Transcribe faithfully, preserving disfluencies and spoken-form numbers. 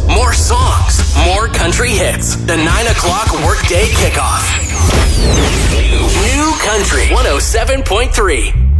more songs, more country hits. The nine o'clock workday kickoff. New Country one oh seven point three.